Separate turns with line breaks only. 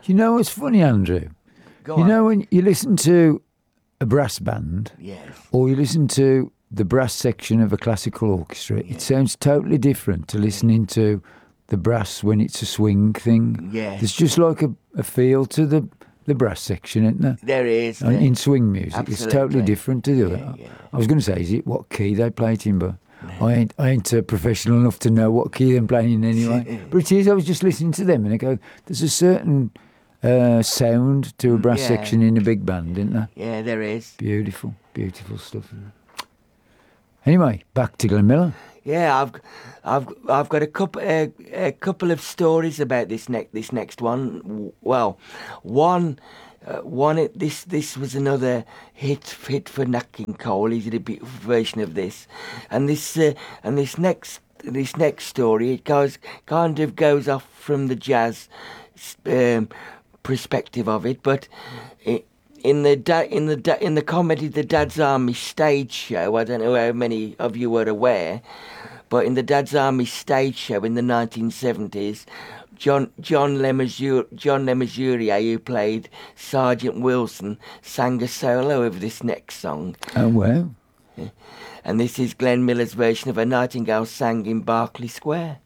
You know what's funny, Andrew?
Go
You
on.
know when you listen to a brass band
Yes.
or you listen to the brass section of a classical orchestra, it sounds totally different to listening to the brass when it's a swing thing.
Yes.
There's just like a feel to the brass section, isn't there?
There is.
In swing music, it's totally
Absolutely.
different to the other.
Yeah.
I was going to say, is it what key they play it in, but I ain't professional enough to know what key they're playing in anyway. But it is, I was just listening to them and I go, there's a certain sound to a brass
Yeah.
section in a big band, isn't there?
Yeah, there is.
Beautiful, beautiful stuff. Anyway, back to Glenn Miller.
Yeah, I've got a couple of stories about this next one. Well, this was another hit for Nat King Cole. He did a bit version of this, and this next story, it kind of goes off from the jazz perspective of it, but in the comedy The Dad's Army stage show, I don't know how many of you were aware, but in the Dad's Army stage show in the 1970s, John Lemasurier, who played Sergeant Wilson, sang a solo of this next song.
Oh, wow.
And this is Glenn Miller's version of A Nightingale Sang in Berkeley Square.